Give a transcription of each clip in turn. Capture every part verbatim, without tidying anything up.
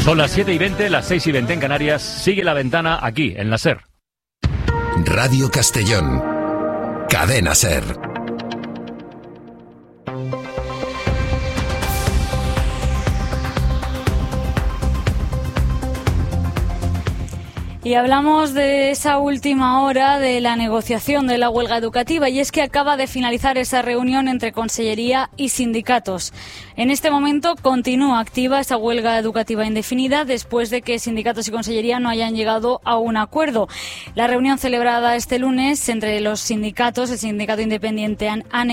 Son las siete y veinte, las seis y veinte en Canarias. Sigue La Ventana aquí, en la SER. Radio Castellón. Cadena SER. Y hablamos de esa última hora de la negociación de la huelga educativa, y es que acaba de finalizar esa reunión entre Consellería y sindicatos. En este momento continúa activa esa huelga educativa indefinida después de que sindicatos y Consellería no hayan llegado a un acuerdo. La reunión celebrada este lunes entre los sindicatos, el Sindicato Independiente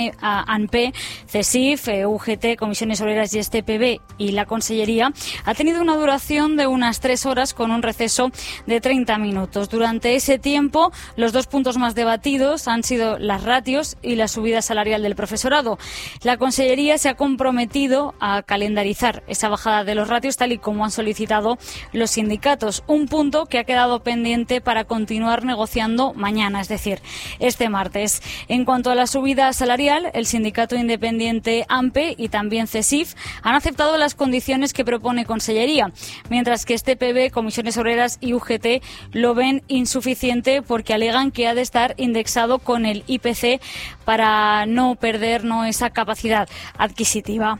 ANPE, CESIF, U G T, Comisiones Obreras y este P B y la Consellería, ha tenido una duración de unas tres horas con un receso de treinta minutos. Durante ese tiempo, los dos puntos más debatidos han sido las ratios y la subida salarial del profesorado. La Consellería se ha comprometido a calendarizar esa bajada de los ratios tal y como han solicitado los sindicatos, un punto que ha quedado pendiente para continuar negociando mañana, es decir, este martes. En cuanto a la subida salarial, el Sindicato Independiente ANPE y también CESIF han aceptado las condiciones que propone Consellería, mientras que este P B, Comisiones Obreras y U G T lo ven insuficiente porque alegan que ha de estar indexado con el I P C para no perder no esa capacidad adquisitiva.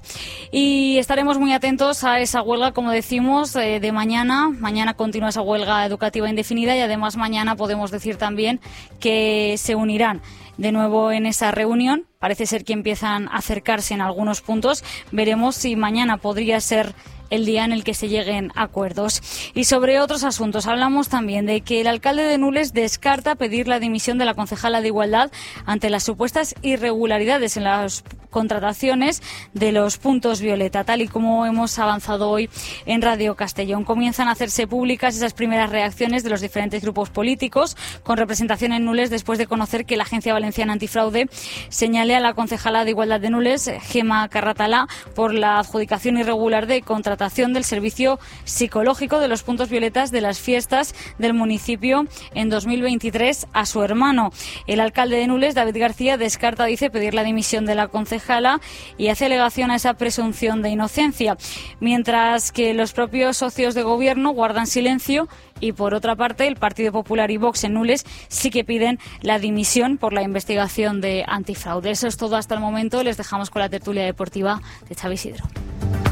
Y estaremos muy atentos a esa huelga, como decimos, eh, de mañana. Mañana continúa esa huelga educativa indefinida y además mañana podemos decir también que se unirán de nuevo en esa reunión. Parece ser que empiezan a acercarse en algunos puntos. Veremos si mañana podría ser el día en el que se lleguen a acuerdos. Y sobre otros asuntos, hablamos también de que el alcalde de Nules descarta pedir la dimisión de la concejala de Igualdad ante las supuestas irregularidades en las contrataciones de los puntos violeta, tal y como hemos avanzado hoy en Radio Castellón. Comienzan a hacerse públicas esas primeras reacciones de los diferentes grupos políticos con representación en Nules después de conocer que la Agencia Valenciana Antifraude señale a la concejala de Igualdad de Nules, Gemma Carratalá, por la adjudicación irregular de contratación del servicio psicológico de los puntos violetas de las fiestas del municipio en dos mil veintitrés a su hermano. El alcalde de Nules, David García, descarta, dice, pedir la dimisión de la concejala y hace alegación a esa presunción de inocencia, mientras que los propios socios de gobierno guardan silencio. Y por otra parte, el Partido Popular y Vox en Nules sí que piden la dimisión por la investigación de antifraude. Eso es todo hasta el momento. Les dejamos con la tertulia deportiva de Xavi Isidro.